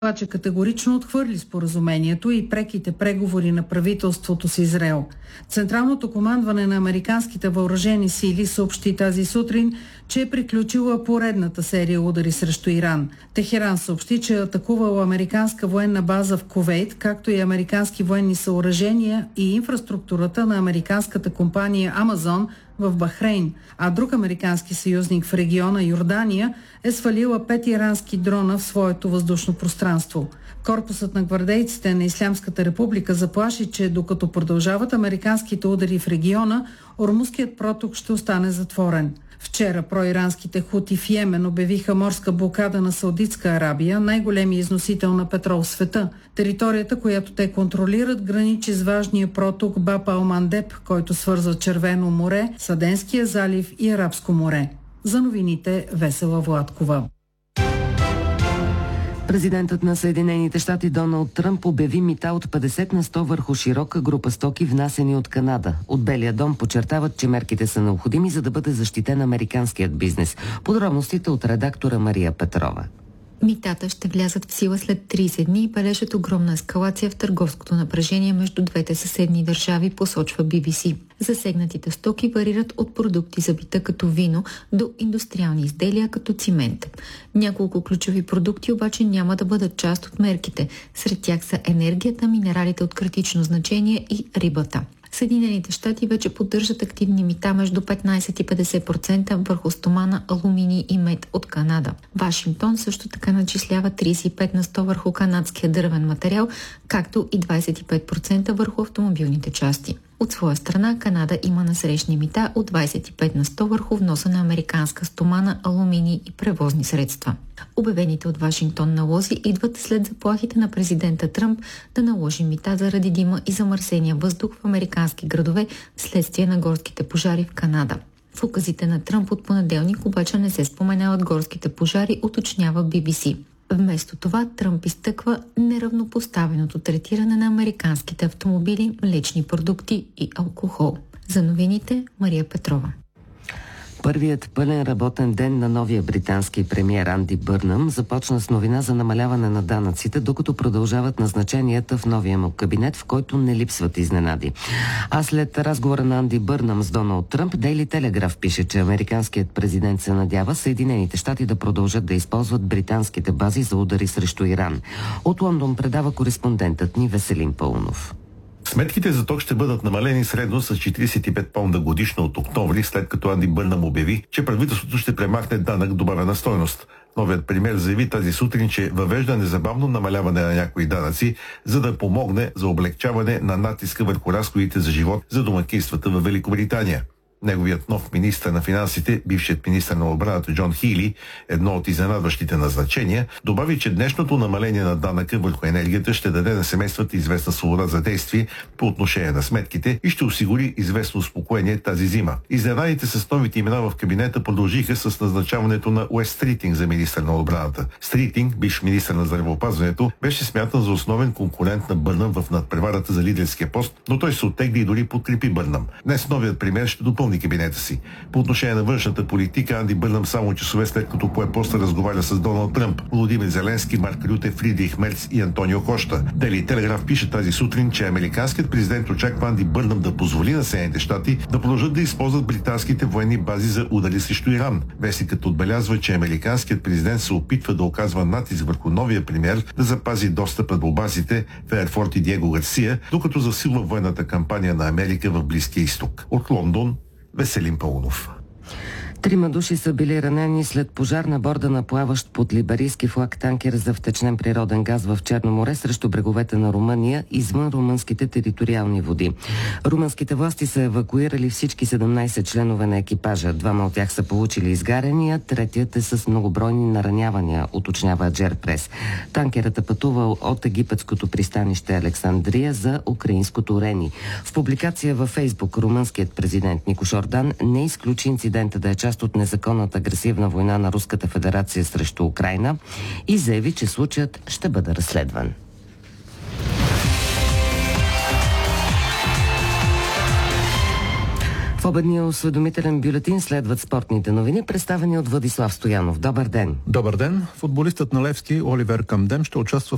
обаче категорично отхвърли споразумението и преките преговори на правителството с Израел. Централното командване на американските въоръжени сили съобщи тази сутрин, че е приключила поредната серия удари срещу Иран. Техеран съобщи, че е атакувала американска военна база в Кувейт, както и американски военни съоръжения и инфраструктурата на американската компания Амазон в Бахрейн, а друг американски съюзник в региона Йордания е свалила 5 ирански дрона в своето въздушно пространство. Корпусът на гвардейците на Ислямската република заплаши, че докато продължават американските удари в региона, Ормузският проток ще остане затворен. Вчера проиранските хути в Йемен обявиха морска блокада на Саудитска Арабия, най-големия износител на петрол в света. Територията, която те контролират, граничи с важния проток Баб ал-Мандеб, който свързва Червено море, Саденския залив и Арабско море. За новините Весела Владкова. Президентът на Съединените щати Доналд Тръмп обяви мита от 50% върху широка група стоки, внасени от Канада. От Белия дом подчертават, че мерките са необходими, за да бъде защитен американският бизнес. Подробностите от редактора Мария Петрова. Митата ще влязат в сила след 30 дни и бележат огромна ескалация в търговското напрежение между двете съседни държави, посочва BBC. Засегнатите стоки варират от продукти за бита като вино до индустриални изделия като цимент. Няколко ключови продукти обаче няма да бъдат част от мерките. Сред тях са енергията, минералите от критично значение и рибата. Съединените щати вече поддържат активни мита между 15 и 50% върху стомана, алуминий и мед от Канада. Вашингтон също така начислява 35% върху канадския дървен материал, както и 25% върху автомобилните части. От своя страна Канада има насрещни мита от 25% върху вноса на американска стомана, алуминий и превозни средства. Обявените от Вашингтон налози идват след заплахите на президента Тръмп да наложи мита заради дима и замърсения въздух в американски градове вследствие на горските пожари в Канада. В указите на Тръмп от понеделник обаче не се споменават горските пожари, уточнява BBC. Вместо това Тръмп изтъква неравнопоставеното третиране на американските автомобили, млечни продукти и алкохол. За новините Мария Петрова. Първият пълен работен ден на новия британски премиер Анди Бърнъм започна с новина за намаляване на данъците, докато продължават назначенията в новия му кабинет, в който не липсват изненади. А след разговора на Анди Бърнъм с Доналд Тръмп, Дейли Телеграф пише, че американският президент се надява Съединените щати да продължат да използват британските бази за удари срещу Иран. От Лондон предава кореспондентът ни Веселин Паунов. Сметките за ток ще бъдат намалени средно с 45 понда годишно от октомври, след като Анди Бърнъм обяви, че правителството ще премахне данък добавена стойност. Новият премиер заяви тази сутрин, че въвежда незабавно намаляване на някои данъци, за да помогне за облегчаване на натиска върху разходите за живот за домакинствата в Великобритания. Неговият нов министър на финансите, бившият министър на отбраната Джон Хили, едно от изненадващите назначения, добави, че днешното намаление на данъка върху енергията ще даде на семействата известна свобода за действие по отношение на сметките и ще осигури известно успокоение тази зима. Изненадите с новите имена в кабинета продължиха с назначаването на Уест Стритинг за министър на отбраната. Стритинг, бивш министър на здравеопазването, беше смятан за основен конкурент на Бърнъм в надпреварата за лидерския пост, но той се оттегли и дори подкрепи Бърнъм. Днес новият премиер ще допълни кабинета си. По отношение на външната политика, Анди Бърнъм само часове след като пое поста разговаря с Доналд Тръмп, Володимир Зеленски, Марк Рюте, Фридрих Мерц и Антонио Кошта. Дейли Телеграф пише тази сутрин, че американският президент очаква Анди Бърнъм да позволи на Съединените щати да продължат да използват британските военни бази за удари срещу Иран. Вестникът отбелязва, че американският президент се опитва да оказва натиск върху новия премиер да запази достъпа до базите в Ерфорт и Диего Гарсия, докато засилва военната кампания на Америка в Близкия изток. От Лондон Веселин Паунов. 3 души са били ранени след пожар на борда на плаващ под либерийски флаг танкер за втечнен природен газ в Черно море срещу бреговете на Румъния, извън румънските териториални води. Румънските власти са евакуирали всички 17 членове на екипажа. 2 от тях са получили изгаряния, третият е с многобройни наранявания, уточнява Аджер Прес. Танкерът е пътувал от египетското пристанище Александрия за украинското Рени. В публикация във Фейсбук румънският президент Никош Ордан не изключи инцидента да е част от незаконната агресивна война на Руската федерация срещу Украйна и заяви, че случаят ще бъде разследван. В обедния осведомителен бюлетин следват спортните новини, представени от Владислав Стоянов. Добър ден! Добър ден! Футболистът на Левски Оливер Камдем ще участва в